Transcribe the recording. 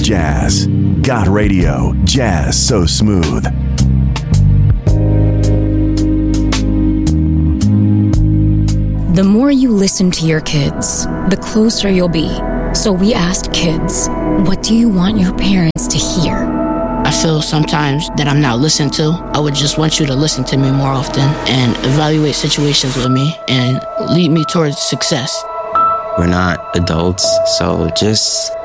Jazz. Got Radio. Jazz so smooth. The more you listen to your kids, the closer you'll be. So we asked kids, what do you want your parents to hear? I feel sometimes that I'm not listened to. I would just want you to listen to me more often and evaluate situations with me and lead me towards success. We're not adults, so just